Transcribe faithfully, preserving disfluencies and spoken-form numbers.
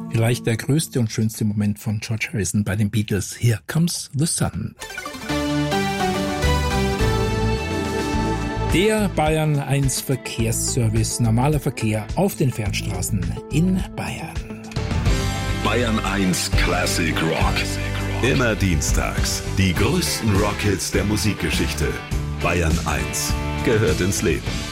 Vielleicht der größte und schönste Moment von George Harrison bei den Beatles. Here Comes the Sun. Der Bayern eins Verkehrsservice. Normaler Verkehr auf den Fernstraßen in Bayern. Bayern eins Classic Rock. Immer dienstags. Die größten Rockhits der Musikgeschichte. Bayern eins gehört ins Leben.